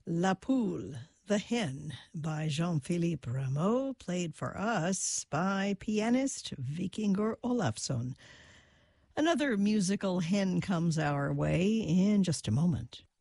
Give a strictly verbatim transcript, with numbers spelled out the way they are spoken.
La Poule, The Hen, by Jean-Philippe Rameau, played for us by pianist Vikingur Olafsson. Another musical hen comes our way in just a moment.